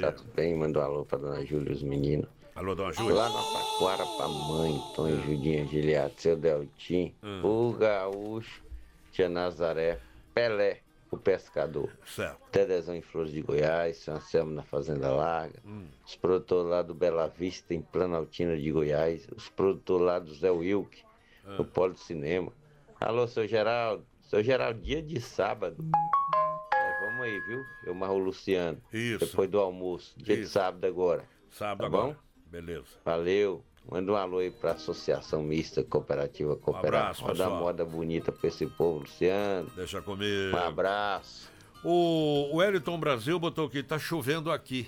tá tudo bem? Manda um alô pra dona Júlia e os meninos. Alô, dona Júlia. Lá na Taquara pra mãe, Tonho, Judinha, Giliato, seu Deltim, o Gaúcho, Tia Nazaré, Pelé, o pescador. Certo. Tedezão em Flores de Goiás, São Anselmo na Fazenda Larga, os produtores lá do Bela Vista, em Planaltina de Goiás, os produtores lá do Zé Wilk, no Polo Cinema. Alô, seu Geraldo, dia de sábado. Vamos aí, viu? Eu marro o Luciano. Isso. Depois do almoço, dia de sábado agora. Sábado tá agora. Bom? Beleza. Valeu. Manda um alô aí pra Associação Mista Cooperativa Cooperar. Um abraço, Manda uma moda bonita pra esse povo, Luciano. Deixa comigo. Um abraço. O Wellington Brasil botou aqui, tá chovendo aqui.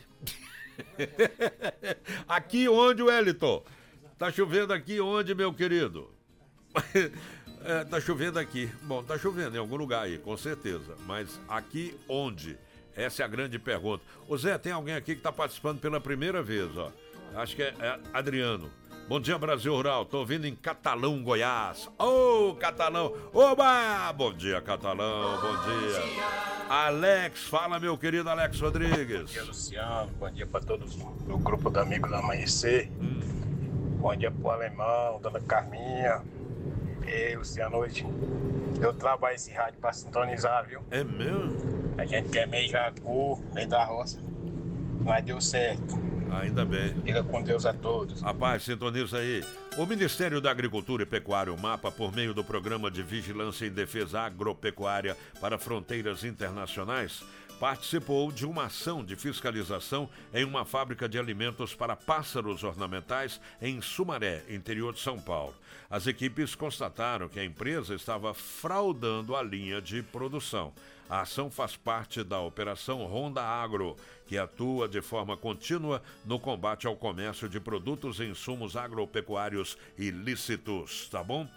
Aqui onde, Wellington? Tá chovendo aqui onde, meu querido? Tá chovendo aqui. Bom, tá chovendo em algum lugar aí, com certeza. Mas aqui onde? Essa é a grande pergunta. Ô Zé, tem alguém aqui que tá participando pela primeira vez, ó. Acho que é Adriano. Bom dia, Brasil Rural. Tô ouvindo em Catalão, Goiás. Ô, Catalão. Oba! Bom dia, Catalão. Bom dia. Alex, fala, meu querido Alex Rodrigues. Bom dia, Luciano. Bom dia pra todos do grupo do Amigos do Amanhecer. Bom dia pro Alemão, dona Carminha. Ei, Luciano, hoje eu trabalho esse rádio pra sintonizar, viu? É mesmo? A gente quer meio Jacu, meio da roça. Mas deu certo. Ainda bem. Fica com Deus a todos. Rapaz, sintoniza aí. O Ministério da Agricultura e Pecuária, o MAPA, por meio do Programa de Vigilância e Defesa Agropecuária para Fronteiras Internacionais, participou de uma ação de fiscalização em uma fábrica de alimentos para pássaros ornamentais em Sumaré, interior de São Paulo. As equipes constataram que a empresa estava fraudando a linha de produção. A ação faz parte da Operação Ronda Agro, que atua de forma contínua no combate ao comércio de produtos e insumos agropecuários ilícitos, tá bom?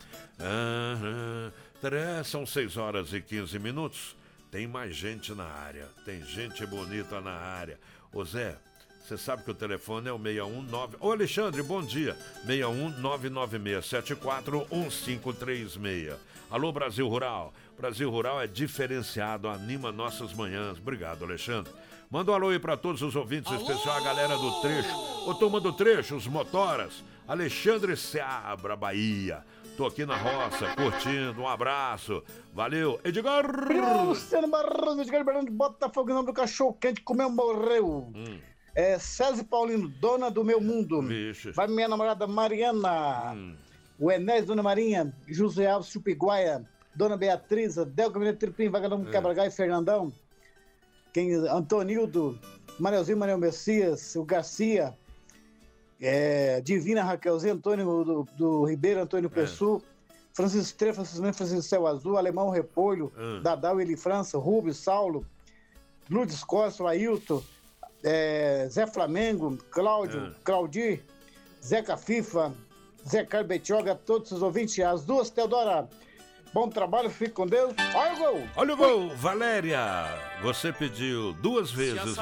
São 6h15. Tem mais gente na área, tem gente bonita na área. Ô Zé, você sabe que o telefone é o 619... Ô Alexandre, bom dia. 61996741536. Alô, Brasil Rural. Brasil Rural é diferenciado, anima nossas manhãs. Obrigado, Alexandre. Manda um alô aí pra todos os ouvintes, especial a galera do trecho. Ô, turma do trecho, os motoras. Alexandre Seabra, Bahia. Tô aqui na roça, curtindo, um abraço. Valeu, Edgar! Luciano Barroso, Edgar Barroso, Botafogo, em nome do cachorro quente, comeu, morreu. César Paulino, dona do meu mundo. Vixe. Vai minha namorada Mariana. O Enéas, Dona Marinha. José Alves, Chupiguaia. Dona Beatriz, Del Caminho Tripim, Vagalume Quebra e Fernandão. Antonildo, Manelzinho, Manel Messias, o Garcia. Divina Raquelzinha, Antônio do Ribeiro, Antônio Pessu, Francisco Tre, Francisco Céu Azul, Alemão Repolho, Dadal, Eli França, Rubens, Saulo, Lourdes Costa, Ailton, Zé Flamengo, Cláudio, Claudir, Zeca Fifa, Zé Carlos Betioga, todos os ouvintes, as duas, Teodora. Bom trabalho, fique com Deus. Olha o gol! Olha o gol, Valéria! Você pediu 2 vezes